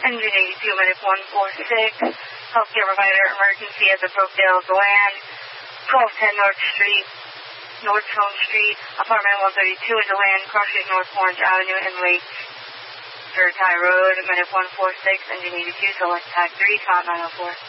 Engine 82, medic 146. Healthcare provider, emergency at the Brookdale Land. 1210 North Street, North Home Street, apartment 132 in Deland, Cross Street, North Orange Avenue, and Lake Third Road, medic 146, engine 82, select tag 3, top 904.